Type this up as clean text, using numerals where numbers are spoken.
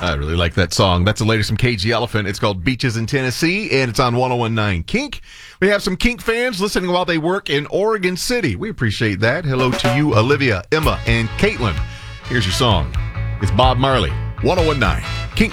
I really like that song. That's the latest from Cage the Elephant. It's called Beaches in Tennessee, and it's on 101.9 Kink. We have some Kink fans listening while they work in Oregon City. We appreciate that. Hello to you, Olivia, Emma, and Caitlin. Here's your song. It's Bob Marley, 101.9 Kink.